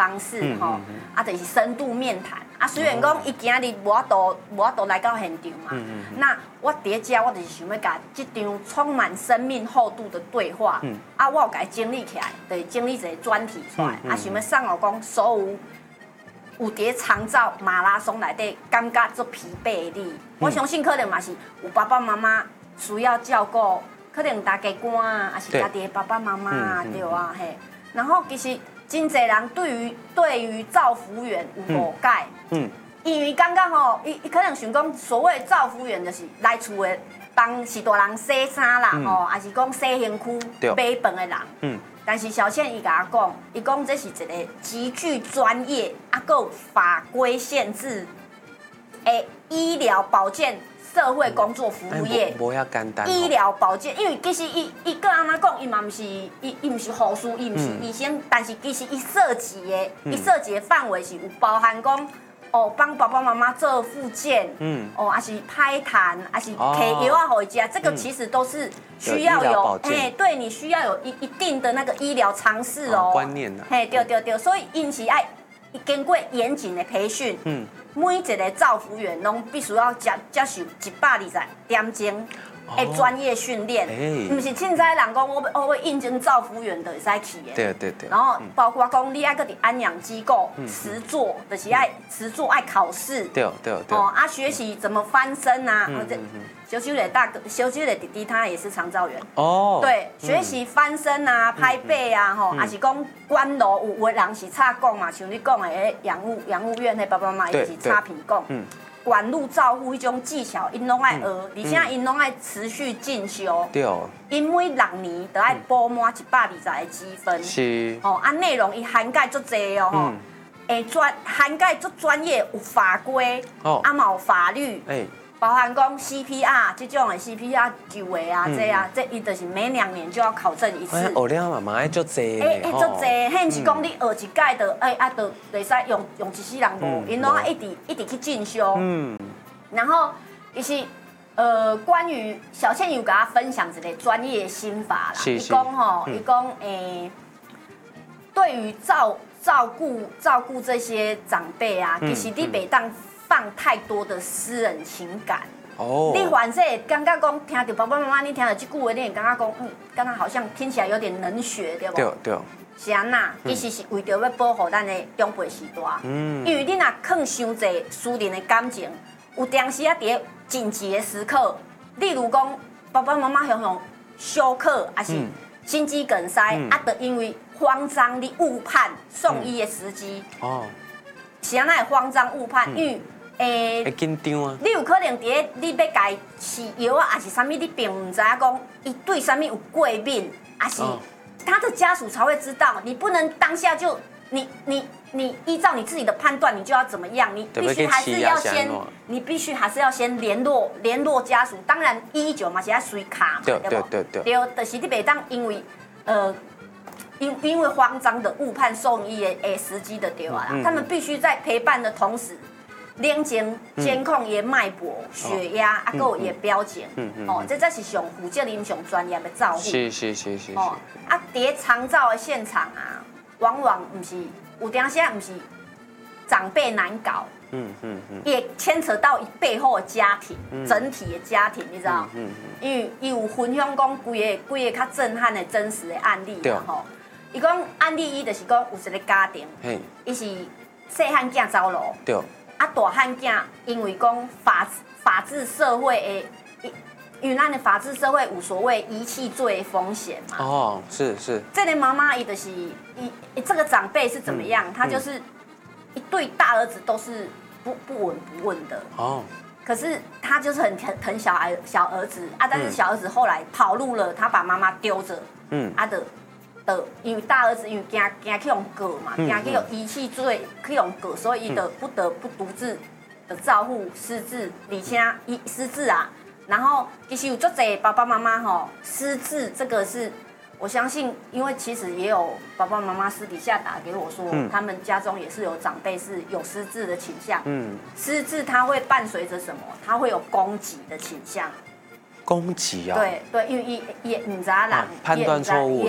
方式吼，就是深度面谈。虽然讲伊今日无法度来到现场嘛，那我伫遮我就是想要甲这场充满生命厚度的对话，我有甲伊整理起来，就是整理一个专题出来，想要送互讲所有伫长照马拉松内底感觉足疲惫的你，我相信可能嘛是有爸爸妈妈需要照顾，可能大家官啊，还是家己的爸爸妈妈啊，对啊嘿。然后其实真侪人对于照服务员有误解，因为感觉吼，伊可能想讲所谓照服务员就是来厝的帮是大人洗衫啦，吼，还是讲洗身躯、买饭的人，但是小倩伊甲我讲，伊讲这是一个极具专业，还有法规限制的医疗保健社会工作服务业。 无遐简单。 医疗保健，因为其实伊个安怎讲，伊嘛毋是伊毋是护士，伊毋是医生，但是其实伊涉及的范围是有包含讲。帮爸爸妈妈做复健，还是拍痰，还是给药啊回家，这个其实都是需要有，对你需要有一定的那个医疗常识观念呐， 对，所以因是爱经过严谨的培训，每一个照服员拢必须要接受120点钟的专业训练，不是凊彩人讲我要应征照服员就会使去的。对。然后包括讲你爱搁伫安养机构实作，就是爱实作爱考试。对。学习怎么翻身啊，小舅的弟弟他也是长照员。对，学习翻身啊，拍背啊，还是讲关楼有的人是插讲嘛，像你讲的养护院的爸爸妈妈也是插鼻讲。管路照护迄种技巧，因拢爱学，而且因拢爱持续进修。对。因每6年都爱补满120个积分。是。内容伊涵盖足济哦，涵盖足专业，有法规，嘛有法律。包含讲 CPR 这种的 CPR 救的啊，这伊就是每2年就要考证一次。 学了嘛爱足济。 足济，迄毋是讲你学一届就就会使用一世人无，因拢一直去进修。然后其实关于小倩有给他分享一个专业心法啦，伊讲对于照顾这些长辈啊，其实你袂当放太多的私人情感。你反正感觉讲听到爸爸妈妈，你听到这句话，你会感觉讲，刚刚好像听起来有点冷血，对不？对。是安那，其实是为着要保护咱的长辈时代。因为你若放伤济私人的感情，有当时伫紧急的时刻，例如讲爸爸妈妈常休克，还是心肌梗塞，就因为慌张，你误判送医的时机。是安那会慌张误判，因为会紧张啊。 你有可能你要甲伊试药啊，还是啥物，你并唔知影讲伊对啥物有过敏，还是他的家属才会知道。你不能当下就你依照你自己的判断，你就要怎么样？你必须还是要先联络家属。当然119嘛是要随卡嘛，对不？对，就是你袂当因为因为慌张的误判送医的时机的对啊，他们必须在陪伴的同时，冷静监控伊的脉搏、血压，还有伊的表情。这才是上负责任、上专业的照护。是。伫长照的现场啊，往往不是有当时不是长辈难搞，也牵扯到伊背后的家庭，整体的家庭，你知道？因为伊有分享讲规个较震撼的真实的案例嘛吼。伊讲案例1就是讲有一个家庭，伊是细汉囝走路，大汉囝因为讲法治社会的，因为咱的法治社会有所谓遗弃罪的风险嘛。 是。 这个妈妈伊就是这个长辈是怎么样？他就是一对大儿子都是不闻不问的。可是他就是很疼小儿子啊，但是小儿子后来跑路了，他把妈妈丢着，因为大儿子因为惊去用告嘛，惊去用遗弃罪去用告，所以伊就不得不独自的照顾失智，而且失智啊。然后其实有足侪爸爸妈妈失智这个是我相信，因为其实也有爸爸妈妈私底下打给我说，他们家中也是有长辈是有失智的倾向。失智它会伴随着什么？它会有攻击的倾向。 攻击啊？ 对，因为也唔知人判断错误，